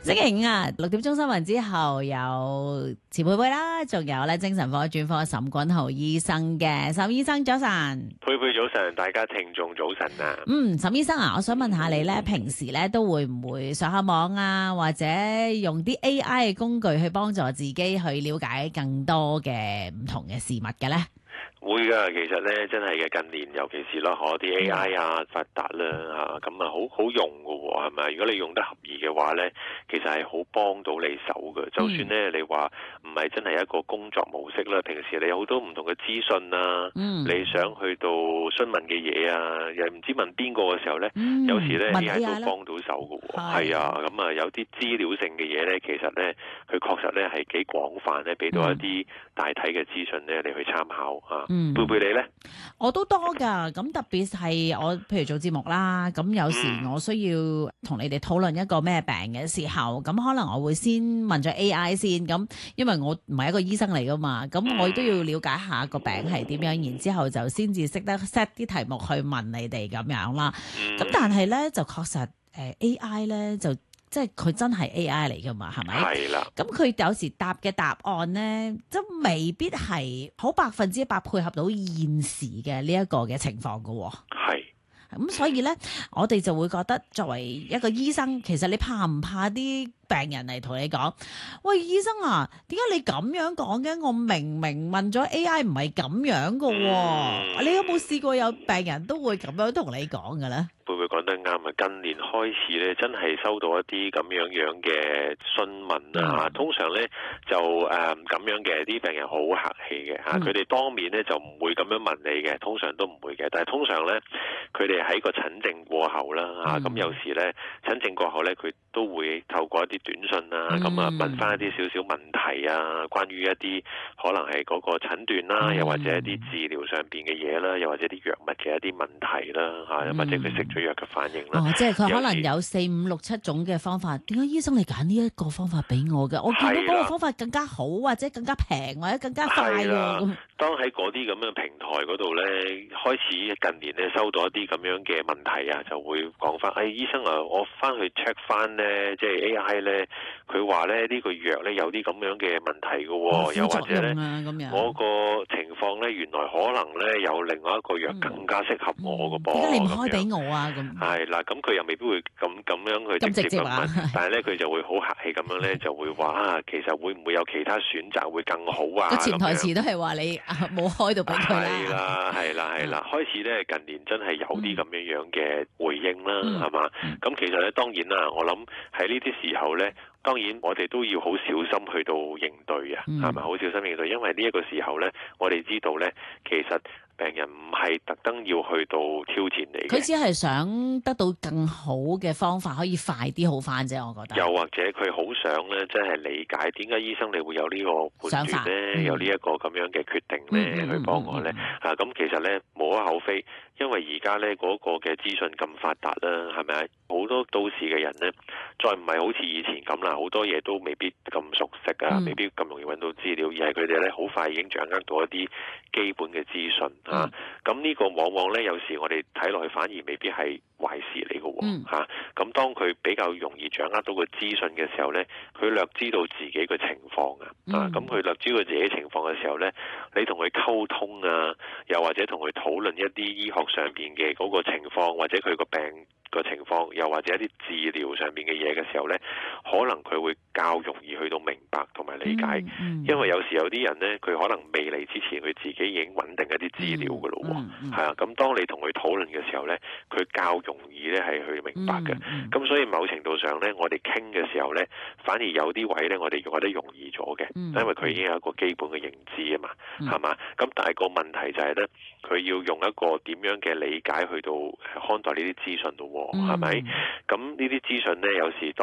星期五啊，6點鐘新聞之後有錢佩佩啦，仲有咧精神科專科沈君豪醫生嘅。沈醫生早晨。 佩佩早晨，大家聽眾早晨啊。 沈醫生啊，我想問下你咧，平時咧都會唔會上下網啊，或者用啲 AI 嘅工具去幫助自己去了解更多嘅唔同嘅事物嘅咧？ 會噶，其實咧真係嘅，近年尤其是啦，啲 AI 啊發達啦嚇，咁啊好用噶喎，係咪？如果你用得合意嘅話咧，其實係好幫到你手嘅。就算咧你話唔係真係一個工作模式啦，平時你有好多唔同嘅資訊啊，你想去到詢問嘅嘢啊，又唔知問邊個嘅時候咧，有時咧 AI 都幫到手噶喎。係啊，咁啊有啲資料性嘅嘢咧，其實咧佢確實咧係幾廣泛咧，俾到一啲大體嘅資訊咧，你去參考啊。佩佩你咧？ 我都多噶，咁特別係我譬如做節目啦，咁有時我需要同你哋討論一個咩病嘅時候，咁可能我會先問咗 AI 先，咁因為我唔係一個醫生嚟噶嘛，咁我都要了解下個病係點樣，然之後就先至識得 set 啲題目去問你哋咁樣啦。咁但係咧就確實AI 咧就。即係佢真係 AI 嚟㗎嘛，係咪？ 係啦。咁佢有時答嘅答案咧，都未必係好100%配合到現時嘅呢一個嘅情況㗎喎。 係。 咁所以咧，我哋就會覺得作為一個醫生，其實你怕唔怕啲病人嚟同你講？喂，醫生啊，點解你咁樣講嘅？我明明問咗 AI 唔係咁樣㗎喎。你有冇試過有病人都會咁樣同你講嘅咧？ 會唔會講得啱啊？近年開始咧，真係收到一啲咁樣嘅詢問啊。通常咧就咁樣嘅啲病人好客氣嘅嚇，佢哋當面咧就唔會咁樣問你嘅，通常都唔會嘅。但係通常咧，佢哋喺個診症過後啦嚇，咁有時咧診症過後咧，佢都會透過一啲短信啊，咁啊問翻一啲少少問題啊，關於一啲可能係嗰個診斷啦，又或者一啲治療上邊嘅嘢啦，又或者啲藥物嘅一啲問題啦嚇，或者佢食咗藥嘅反應啦。 即係佢可能有4、5、6、7種嘅方法，點解醫生你揀呢一個方法俾我嘅？我見到嗰個方法更加好，或者更加平，或者更加快喎。 當喺嗰啲咁嘅平台嗰度咧，開始近年咧收到一啲咁樣嘅問題啊，就會講翻，醫生啊，我翻去 check 翻咧，即係 AI 咧，佢話咧呢個藥咧有啲咁樣嘅問題嘅喎，又或者咧我個情況咧原來可能咧有另外一個藥更加適合我嘅噃。 點解你唔開俾我啊？咁係啦，咁佢又未必會咁樣去直接問，但係咧佢就會好客氣咁樣咧，就會話其實會唔會有其他選擇會更好啊？個潛台詞都係話你冇開到俾佢啦。 係啦，開始咧近年真係有啲咁樣嘅回應啦，係嘛？咁其實咧當然啦，我諗喺呢啲時候咧，當然我哋都要好小心去到應對啊，係咪？好小心應對，因為呢一個時候咧，我哋知道咧，其實病人唔係特登要去到挑戰你嘅， 佢只係想得到更好嘅方法，可以快啲好翻啫。我覺得。又或者佢好想咧，真係理解點解醫生你會有呢個判斷咧，有呢一個咁樣嘅決定咧，去幫我咧。咁其實咧無可厚非，因為而家咧嗰個嘅資訊咁發達啦，係咪？好多都市嘅人咧，再唔係好似以前咁啦，好多嘢都未必咁熟悉啊，未必咁容易揾到資料，而係佢哋咧好快已經掌握到一啲基本嘅資訊啊。咁呢個往往咧，有時我哋睇落去反而未必係壞事嚟嘅喎嚇。咁當佢比較容易掌握到個資訊嘅時候咧，佢略知道自己嘅情況啊。咁佢略知道自己情況嘅時候咧，你同佢溝通啊，又或者同佢討論一啲醫學上邊嘅嗰個情況，或者佢個病個情況，又或者一啲治療上邊嘅嘢嘅時候咧，可能佢會較容易去到明白同埋理解。因為有時有啲人咧，佢可能未嚟之前，佢自己已經穩定一啲資料㗎咯喎。係啊，咁當你同佢討論嘅時候咧，佢較容易咧係去明白嘅。咁所以某程度上咧，我哋傾嘅時候咧，反而有啲位咧，我哋覺得容易咗嘅，因為佢已經有一個基本嘅認知啊嘛，係嘛？咁但係個問題就係咧，佢要用一個點樣嘅理解去到看待呢啲資訊咯喎，係咪？咁呢啲資訊咧，有時